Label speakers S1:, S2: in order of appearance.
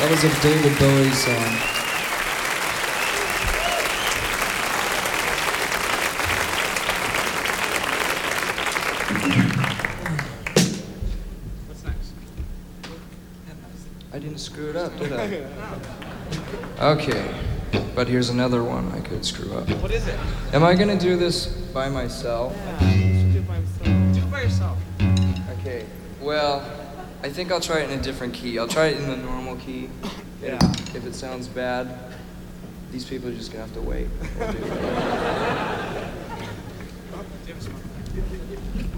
S1: That was a David Bowie song.
S2: What's next?
S1: I didn't screw it up, did I? Okay, but here's another one I could screw up.
S2: What is it?
S1: Am I gonna do this by myself?
S2: Yeah, you should do it by yourself. Do it by yourself.
S1: Okay, well, I think I'll try it in a different key. I'll try it in the normal key.
S2: Yeah.
S1: If it sounds bad, these people are just gonna have to wait. We'll do it.
S2: Oh, do you have a smoke?